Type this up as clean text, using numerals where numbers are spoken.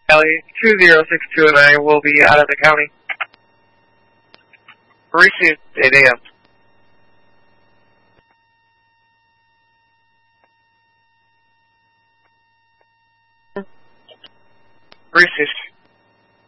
Valley 20629 and I will be out of the county. Received 8 a.m. Received.